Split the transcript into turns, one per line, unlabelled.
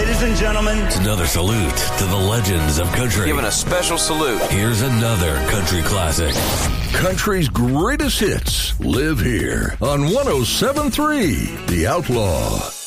Ladies and gentlemen.
It's another salute to the legends of country.
Giving a special salute.
Here's another country classic.
Country's greatest hits live here on 107.3 The Outlaw.